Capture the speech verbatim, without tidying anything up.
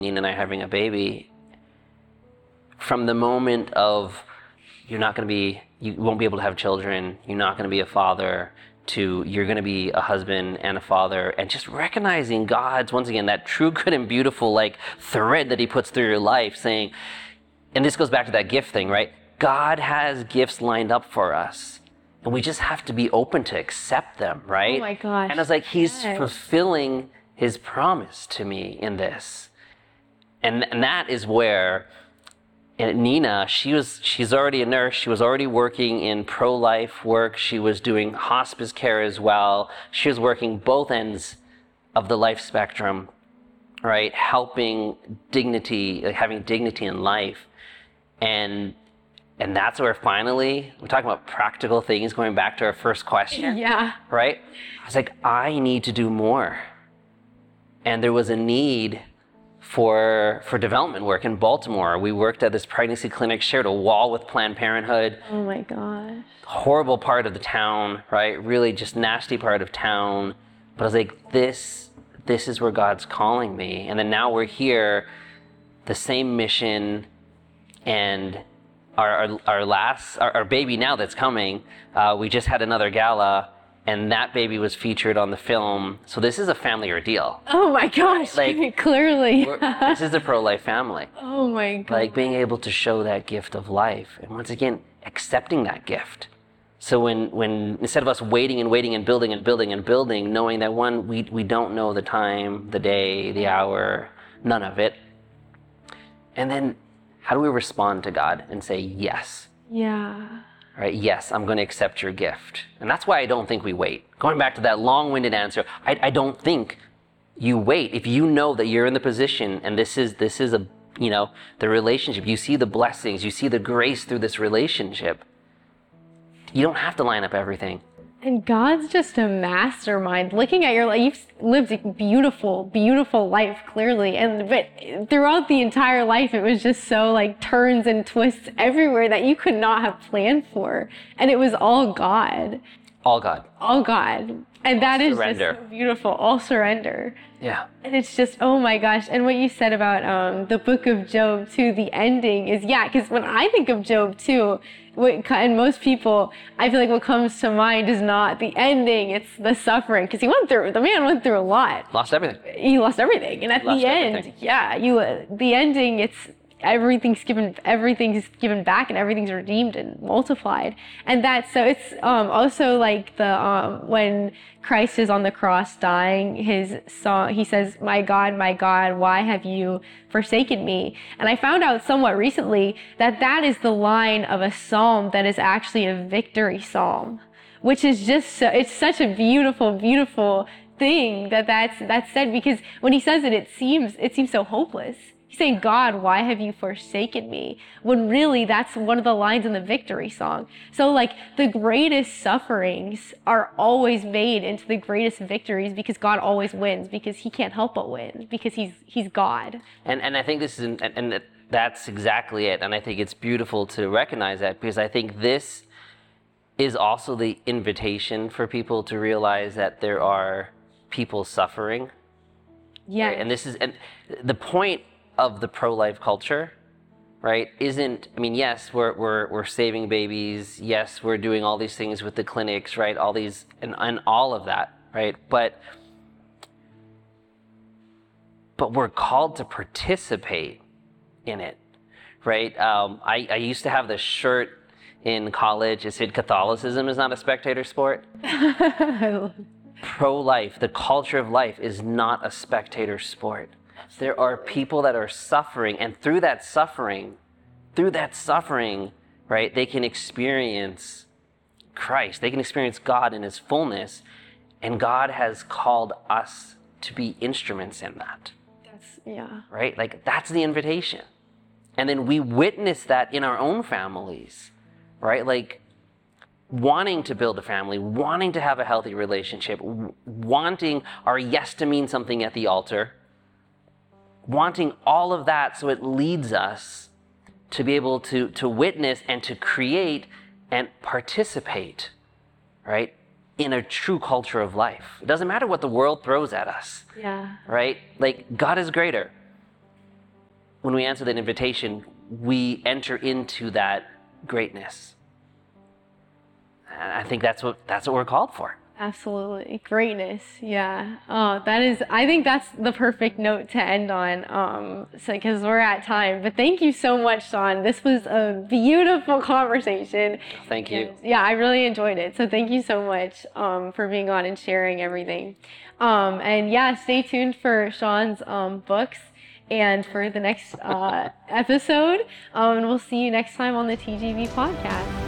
Nina and I having a baby, from the moment of you're not going to be, you won't be able to have children, you're not going to be a father, to you're going to be a husband and a father, and just recognizing God's, once again, that true, good, and beautiful like thread that he puts through your life, saying, and this goes back to that gift thing, right? God has gifts lined up for us, and we just have to be open to accept them, right? Oh my gosh. And it's like he's Yes. fulfilling his promise to me in this. And, and that is where and Nina, she was she's already a nurse. She was already working in pro-life work. She was doing hospice care as well. She was working both ends of the life spectrum, right? Helping dignity, like having dignity in life. And and that's where finally, we're talking about practical things, going back to our first question. Yeah. Right? I was like, I need to do more. And there was a need for for development work in Baltimore. We worked at this pregnancy clinic, shared a wall with Planned Parenthood. Oh my gosh. Horrible part of the town, right? Really just nasty part of town. But I was like, this, this is where God's calling me. And then now we're here, the same mission, and our our, our last, our, our baby now that's coming, uh, we just had another gala, and that baby was featured on the film. So this is a family ordeal. Oh my gosh. Like, clearly. We're- this is a pro-life family. Oh my god. Like being able to show that gift of life, and once again, accepting that gift. So when, when instead of us waiting and waiting and building and building and building, knowing that one, we, we don't know the time, the day, the hour, none of it. And then how do we respond to God and say yes? Yeah. Right? Yes, I'm going to accept your gift. And that's why I don't think we wait. Going back to that long-winded answer, I, I don't think you wait. If you know that you're in the position and this is this is a, you know, the relationship, you see the blessings, you see the grace through this relationship, you don't have to line up everything. And God's just a mastermind. Looking at your life, you've lived a beautiful, beautiful life, clearly. And but throughout the entire life, it was just so like turns and twists everywhere that you could not have planned for. And it was all God. All God. All God. And that is surrender. just so beautiful. All surrender. Yeah. And it's just, oh my gosh. And what you said about um, the book of Job too, the ending is, yeah, because when I think of Job too, what, and most people, I feel like what comes to mind is not the ending, it's the suffering. Because he went through, the man went through a lot. Lost everything. He lost everything. And at Lost the end, everything. yeah, you, uh, the ending, it's, everything's given everything's given back and everything's redeemed and multiplied. And that's so it's um also like the um when Christ is on the cross dying, his song, he says, "My God, my God, why have you forsaken me?" And I found out somewhat recently that that is the line of a psalm that is actually a victory psalm, which is just so, it's such a beautiful beautiful thing that that's that's said, because when he says it, it seems it seems so hopeless. He's saying, "God, why have you forsaken me?" When really that's one of the lines in the victory song. So like the greatest sufferings are always made into the greatest victories, because God always wins, because he can't help but win, because he's he's God. And and I think this is, and, and that's exactly it. And I think it's beautiful to recognize that, because I think this is also the invitation for people to realize that there are people suffering. Yeah. Right? And this is, and the point of the pro-life culture, right, isn't, I mean, yes, we're we're we're saving babies, yes, we're doing all these things with the clinics, right, all these, and, and all of that, right, but but we're called to participate in it, right? Um, I, I used to have this shirt in college, it said, "Catholicism is not a spectator sport." Pro-life, the culture of life, is not a spectator sport. There are people that are suffering, and through that suffering, through that suffering, right, they can experience Christ. They can experience God in his fullness, and God has called us to be instruments in that. That's, yeah. Right? Like, that's the invitation. And then we witness that in our own families, right? Like, wanting to build a family, wanting to have a healthy relationship, w- wanting our yes to mean something at the altar, wanting all of that, so it leads us to be able to, to witness and to create and participate, right, in a true culture of life. It doesn't matter what the world throws at us, Yeah. right? Like, God is greater. when we answer that invitation, we enter into that greatness. And I think that's what that's what we're called for. Absolutely. Greatness. Yeah. Oh, that is, I think that's the perfect note to end on. Um, so, because we're at time. But thank you so much, Sean. This was a beautiful conversation. Thank you. Yeah, I really enjoyed it. So thank you so much um, for being on and sharing everything. Um, and yeah, stay tuned for Sean's um, books and for the next uh, episode. Um, and we'll see you next time on the T G V podcast.